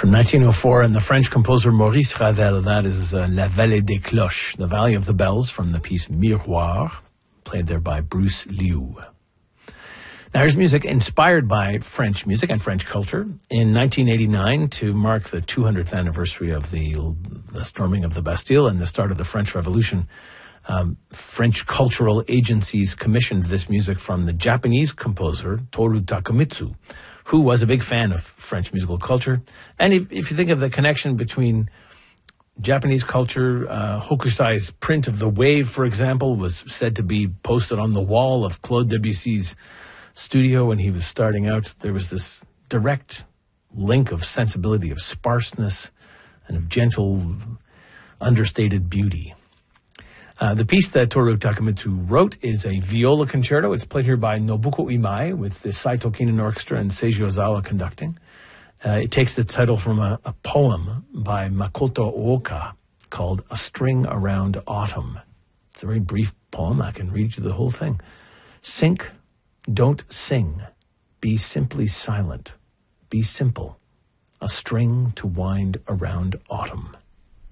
From 1904, and the French composer Maurice Ravel, that is La Vallée des Cloches, the Valley of the Bells, from the piece Miroir, played there by Bruce Liu. Now here's music inspired by French music and French culture. In 1989, to mark the 200th anniversary of the storming of the Bastille and the start of the French Revolution, French cultural agencies commissioned this music from the Japanese composer Toru Takemitsu, who was a big fan of French musical culture. And if you think of the connection between Japanese culture, Hokusai's print of The Wave, for example, was said to be posted on the wall of Claude Debussy's studio when he was starting out. There was this direct link of sensibility, of sparseness, and of gentle, understated beauty. The piece that Toru Takemitsu wrote is a viola concerto. It's played here by Nobuko Imai with the Saito Kinen Orchestra and Seiji Ozawa conducting. It takes its title from a poem by Makoto Ooka called A String Around Autumn. It's a very brief poem. I can read you the whole thing. Sink, don't sing. Be simply silent. Be simple. A string to wind around autumn.